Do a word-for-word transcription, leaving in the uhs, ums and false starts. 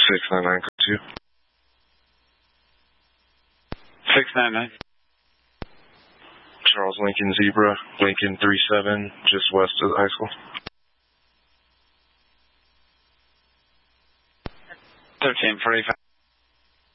six nine nine, code two. six nine nine. Charles Lincoln Zebra, Lincoln three seven, just west of the high school. thirteen forty-five.